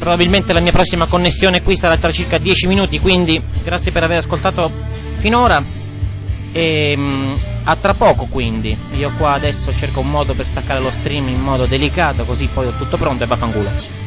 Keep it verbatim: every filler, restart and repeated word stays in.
probabilmente la mia prossima connessione qui sarà tra circa dieci minuti, quindi grazie per aver ascoltato finora e mh, a tra poco. Quindi io qua adesso cerco un modo per staccare lo stream in modo delicato, così poi ho tutto pronto e vaffanculo.